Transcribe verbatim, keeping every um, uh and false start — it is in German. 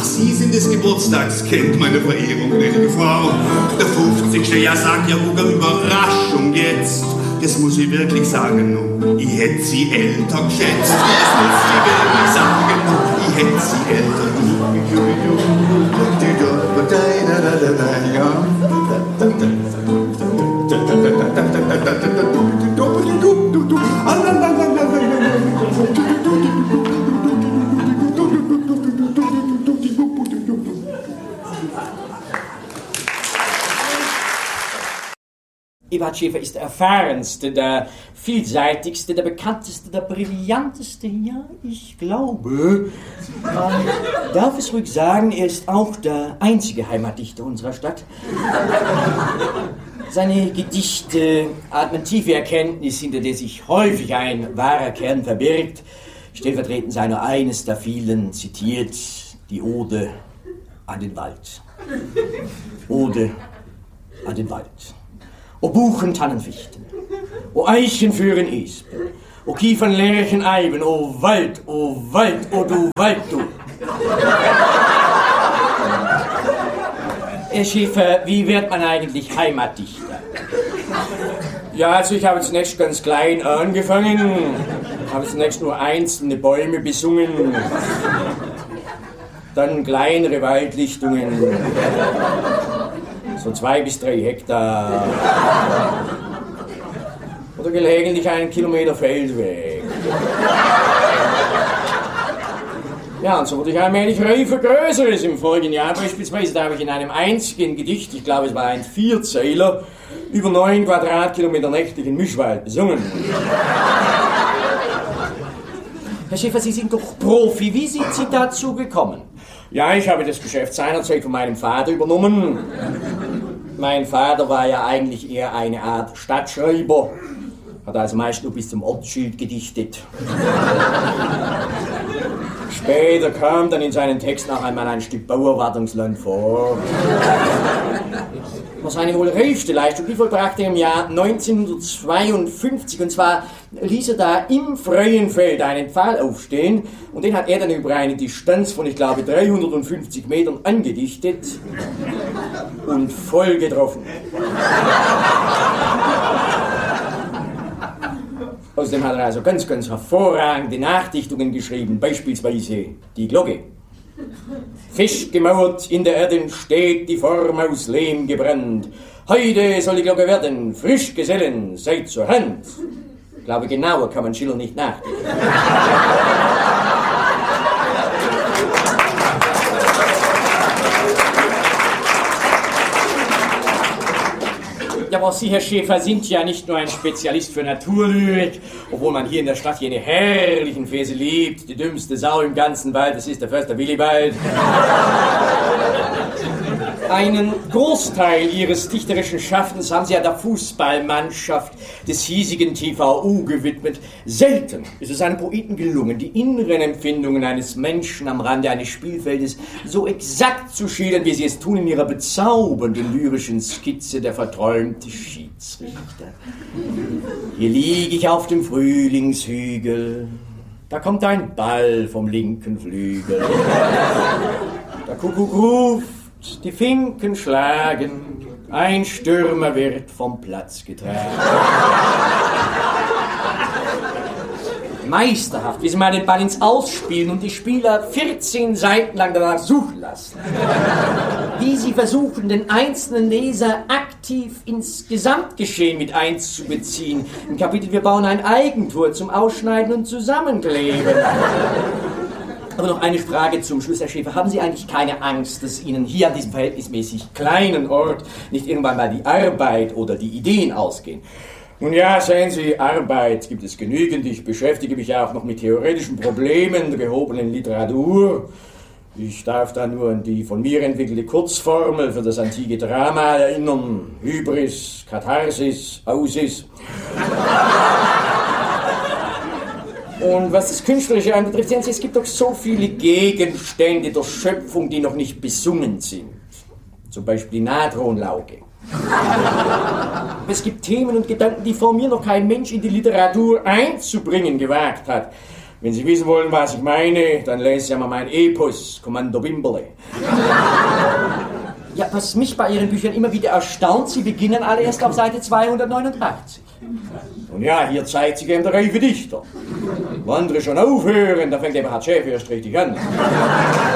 Ach, Sie sind das Geburtstagskind, meine Verehrung, gnädige Frau. Der fünfzigste Ja sagt ja sogar Überraschung jetzt. Das muss ich wirklich sagen, no. Ich hätte Sie älter geschätzt. Das muss ich wirklich sagen, no. Ich hätte Sie älter. Eberhard Schäfer ist der erfahrenste, der vielseitigste, der bekannteste, der brillanteste, ja, ich glaube, man darf es ruhig sagen, er ist auch der einzige Heimatdichter unserer Stadt. Seine Gedichte atmen tiefe Erkenntnis, hinter der sich häufig ein wahrer Kern verbirgt. Stellvertretend sei nur eines der vielen zitiert, die Ode an den Wald. Ode an den Wald. O Buchen, Tannen, Fichten, o Eichen, Föhren, Espen, o Kiefern, Lärchen, Eiben, o Wald, o Wald, o du Wald, du. Herr Schäfer, wie wird man eigentlich Heimatdichter? Ja, also ich habe zunächst ganz klein angefangen, habe zunächst nur einzelne Bäume besungen, dann kleinere Waldlichtungen. So zwei bis drei Hektar. Oder gelegentlich einen Kilometer Feldweg. Ja, und so wurde ich allmählich reifer Größeres im vorigen Jahr. Beispielsweise, da habe ich in einem einzigen Gedicht, ich glaube es war ein Vierzeiler, über neun Quadratkilometer nächtlichen Mischwald besungen. Herr Schäfer, Sie sind doch Profi. Wie sind Sie dazu gekommen? Ja, ich habe das Geschäft seinerzeit von meinem Vater übernommen. Mein Vater war ja eigentlich eher eine Art Stadtschreiber, hat also meist nur bis zum Ortsschild gedichtet. Später kam dann in seinen Texten auch einmal ein Stück Bauerwartungsland vor. Das war seine wohl reifste Leistung, die vollbrachte er im Jahr neunzehnhundertzweiundfünfzig, und zwar ließ er da im freien Feld einen Pfahl aufstehen und den hat er dann über eine Distanz von, ich glaube, dreihundertfünfzig Metern angedichtet und voll getroffen. Außerdem hat er also ganz, ganz hervorragende Nachdichtungen geschrieben, beispielsweise die Glocke. Festgemauert in der Erde steht die Form aus Lehm gebrannt. Heute soll die Glocke werden, frisch Gesellen, seid zur Hand. Ich glaube, genauer kann man Schiller nicht nachdenken. Ja, aber Sie, Herr Schäfer, sind ja nicht nur ein Spezialist für Naturlyrik, obwohl man hier in der Stadt jene herrlichen Verse liebt. Die dümmste Sau im ganzen Wald, das ist der Förster Willibald. Einen Großteil Ihres dichterischen Schaffens haben Sie ja der Fußballmannschaft des hiesigen T V U gewidmet. Selten ist es einem Poeten gelungen, die inneren Empfindungen eines Menschen am Rande eines Spielfeldes so exakt zu schildern, wie Sie es tun in Ihrer bezaubernden lyrischen Skizze Der verträumte Schiedsrichter. Hier lieg ich auf dem Frühlingshügel, da kommt ein Ball vom linken Flügel. Der Kuckuck ruft, die Finken schlagen, ein Stürmer wird vom Platz getragen. Meisterhaft, wie Sie mal den Ball ins Ausspielen und die Spieler vierzehn Seiten lang danach suchen lassen. Wie Sie versuchen, den einzelnen Leser aktiv ins Gesamtgeschehen mit einzubeziehen. Im Kapitel Wir bauen ein Eigentor zum Ausschneiden und Zusammenkleben. Aber noch eine Frage zum Schluss, Herr Schäfer. Haben Sie eigentlich keine Angst, dass Ihnen hier an diesem verhältnismäßig kleinen Ort nicht irgendwann mal die Arbeit oder die Ideen ausgehen? Nun ja, sehen Sie, Arbeit gibt es genügend. Ich beschäftige mich ja auch noch mit theoretischen Problemen der gehobenen Literatur. Ich darf da nur an die von mir entwickelte Kurzformel für das antike Drama erinnern. Hybris, Katharsis, Ausis. Und was das Künstlerische anbetrifft, sehen Sie, es gibt doch so viele Gegenstände der Schöpfung, die noch nicht besungen sind. Zum Beispiel die Natronlauge. Es gibt Themen und Gedanken, die vor mir noch kein Mensch in die Literatur einzubringen gewagt hat. Wenn Sie wissen wollen, was ich meine, dann lesen Sie mal mein Epos, Kommando Bimberle. Ja, was mich bei Ihren Büchern immer wieder erstaunt, Sie beginnen alle erst auf Seite zweihundertneunundachtzig. Und ja, hier zeigt sich eben der reife Dichter. Wo andere schon aufhören, da fängt Eberhard Schäfer erst richtig an.